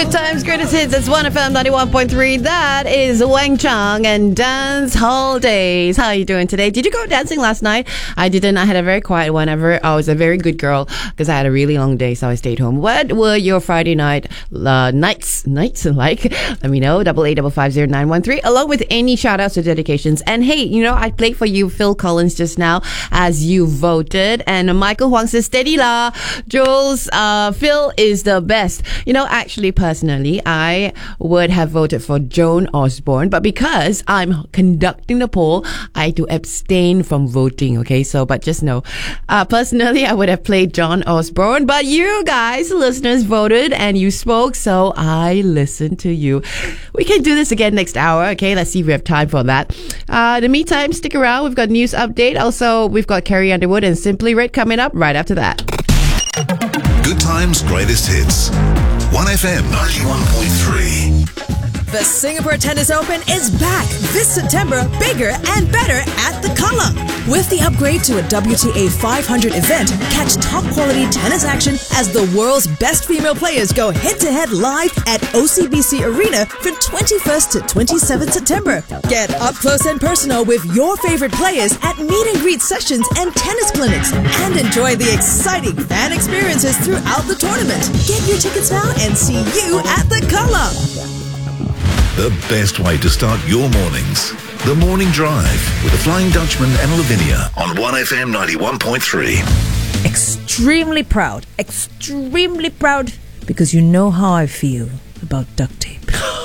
Good times, greatest hits. It's 1FM 91.3. That is Wang Chang and Dance Hall Days. How are you doing today? Did you go dancing last night? I didn't. I had a very quiet one. I was a very good girl because I had a really long day, so I stayed home. What were your Friday nights like? Let me know. 88550913 along with any shout outs or dedications. And hey, I played for you Phil Collins just now as you voted. And Michael Huang says, steady la. Jules, Phil is the best. Actually, personally, I would have voted for Joan Osborne, but because I'm conducting the poll, I had to abstain from voting, okay? But just know, personally, I would have played John Osborne, but you guys, listeners, voted and you spoke, so I listened to you. We can do this again next hour, okay? Let's see if we have time for that. In the meantime, stick around. We've got news update. Also, we've got Carrie Underwood and Simply Red coming up right after that. Good times, greatest hits. 1FM 91.3. The Singapore Tennis Open is back this September, bigger and better at the Kallang. With the upgrade to a WTA 500 event, catch top-quality tennis action as the world's best female players go head-to-head live at OCBC Arena from 21st to 27th September. Get up close and personal with your favorite players at meet-and-greet sessions and tennis clinics, and enjoy the exciting fan experiences throughout the tournament. Get your tickets now and see you at the Kallang. The best way to start your mornings. The Morning Drive with the Flying Dutchman and Lavinia on 1FM 91.3. Extremely proud, because you know how I feel about duct tape.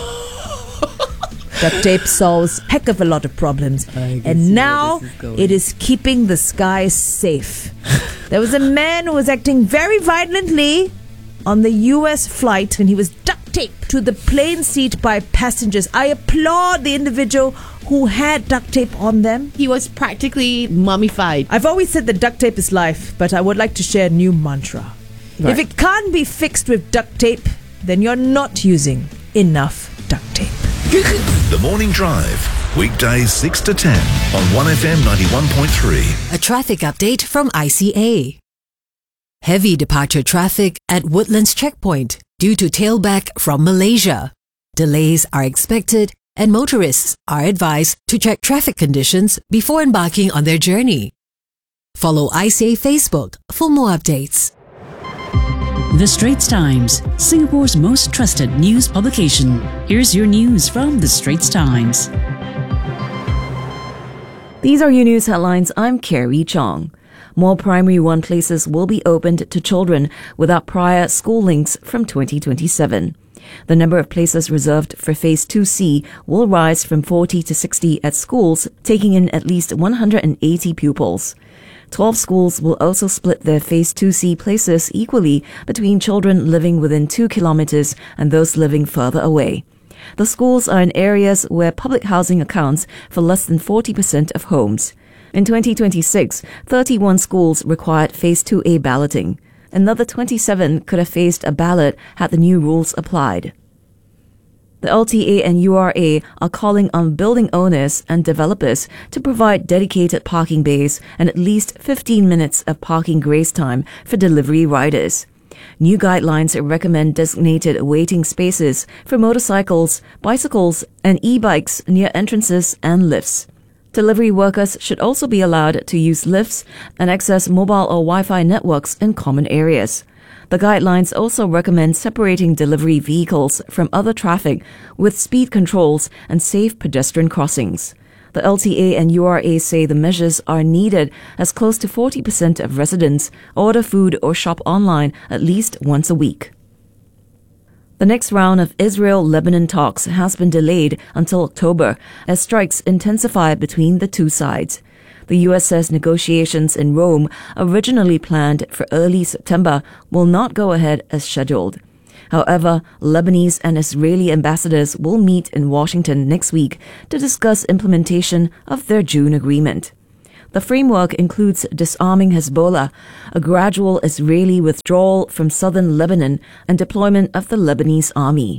Duct tape solves heck of a lot of problems, and now it is keeping the skies safe. There was a man who was acting very violently on the US flight, and he was duct taped to the plane seat by passengers. I applaud the individual who had duct tape on them. He was practically mummified. I've always said that duct tape is life, but I would like to share a new mantra. Right. If it can't be fixed with duct tape, then you're not using enough duct tape. The Morning Drive, weekdays 6 to 10 on 1FM 91.3. A traffic update from ICA. Heavy departure traffic at Woodlands Checkpoint due to tailback from Malaysia. Delays are expected and motorists are advised to check traffic conditions before embarking on their journey. Follow ICA Facebook for more updates. The Straits Times, Singapore's most trusted news publication. Here's your news from The Straits Times. These are your news headlines. I'm Carrie Chong. More Primary 1 places will be opened to children without prior school links from 2027. The number of places reserved for Phase 2C will rise from 40 to 60 at schools, taking in at least 180 pupils. 12 schools will also split their Phase 2C places equally between children living within 2 kilometers and those living further away. The schools are in areas where public housing accounts for less than 40% of homes. In 2026, 31 schools required Phase 2A balloting. Another 27 could have faced a ballot had the new rules applied. The LTA and URA are calling on building owners and developers to provide dedicated parking bays and at least 15 minutes of parking grace time for delivery riders. New guidelines recommend designated waiting spaces for motorcycles, bicycles, and e-bikes near entrances and lifts. Delivery workers should also be allowed to use lifts and access mobile or Wi-Fi networks in common areas. The guidelines also recommend separating delivery vehicles from other traffic with speed controls and safe pedestrian crossings. The LTA and URA say the measures are needed as close to 40% of residents order food or shop online at least once a week. The next round of Israel-Lebanon talks has been delayed until October as strikes intensify between the two sides. The U.S. says negotiations in Rome, originally planned for early September, will not go ahead as scheduled. However, Lebanese and Israeli ambassadors will meet in Washington next week to discuss implementation of their June agreement. The framework includes disarming Hezbollah, a gradual Israeli withdrawal from southern Lebanon, and deployment of the Lebanese army.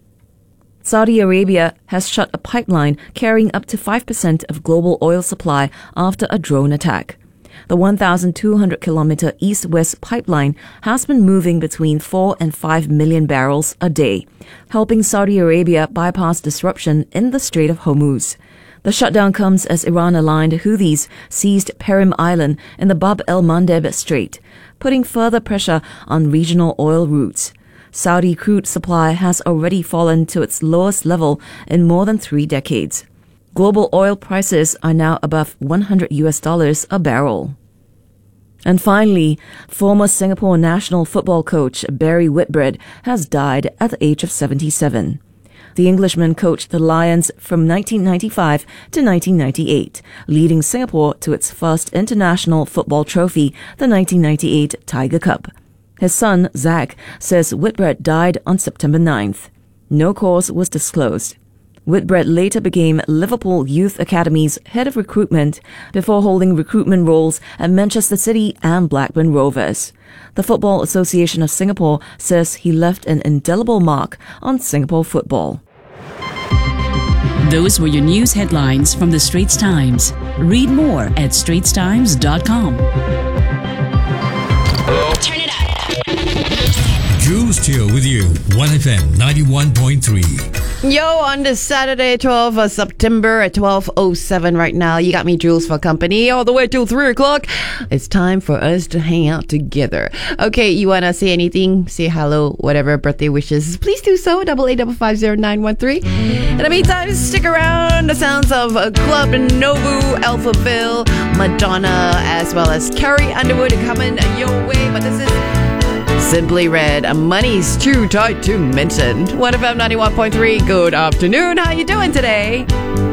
Saudi Arabia has shut a pipeline carrying up to 5% of global oil supply after a drone attack. The 1,200-kilometer east-west pipeline has been moving between 4 and 5 million barrels a day, helping Saudi Arabia bypass disruption in the Strait of Hormuz. The shutdown comes as Iran-aligned Houthis seized Perim Island in the Bab el-Mandeb Strait, putting further pressure on regional oil routes. Saudi crude supply has already fallen to its lowest level in more than 3 decades. Global oil prices are now above $100 a barrel. And finally, former Singapore national football coach Barry Whitbread has died at the age of 77. The Englishman coached the Lions from 1995 to 1998, leading Singapore to its first international football trophy, the 1998 Tiger Cup. His son, Zach, says Whitbread died on September 9th. No cause was disclosed. Whitbread later became Liverpool Youth Academy's head of recruitment before holding recruitment roles at Manchester City and Blackburn Rovers. The Football Association of Singapore says he left an indelible mark on Singapore football. Those were your news headlines from the Straits Times. Read more at straitstimes.com. Turn it up. Jules Teo with you, 1FM 91.3. Yo, on this Saturday, 12th of September at 12:07 right now. You got me, Jules, for company all the way till 3 o'clock. It's time for us to hang out together. Okay, you want to say anything? Say hello, whatever birthday wishes. Please do so, 88550913. In the meantime, stick around. The sounds of Club Novu, Alphaville, Madonna, as well as Carrie Underwood coming your way. But this is Simply Red. Money's too tight to mention. 1FM 91.3. Good afternoon. How you doing today?